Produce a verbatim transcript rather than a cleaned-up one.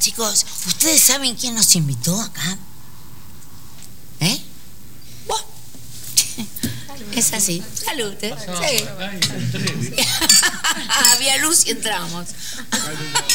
Chicos, ¿ustedes saben quién nos invitó acá? ¿Eh? Buah. Es así. Salud, ¿eh? Sí. Había luz y entramos.